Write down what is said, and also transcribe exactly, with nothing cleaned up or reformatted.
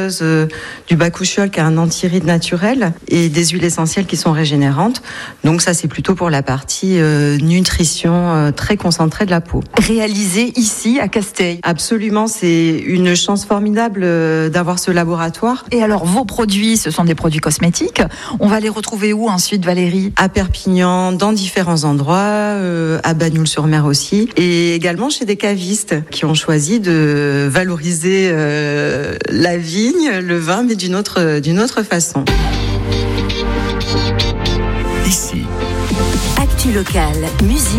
onctueuse, euh, du bakuchiol qui a un antiride naturel et des huiles essentielles qui sont régénérantes. Donc ça, c'est plutôt pour la partie euh, nutrition euh, très concentrée de la peau. Réalisé ici à Casteil. Absolument, c'est une chance formidable euh, d'avoir ce laboratoire. Et alors, vos produits, ce sont des produits cosmétiques. On va les retrouver où ensuite, Valérie ? À Perpignan, dans différents endroits, euh, à Bagnoul-sur-Mer aussi, et également chez des cavistes qui ont choisi de valoriser euh, la vigne, le vin, mais d'une autre, d'une autre façon. Ici. Actu locale, musique.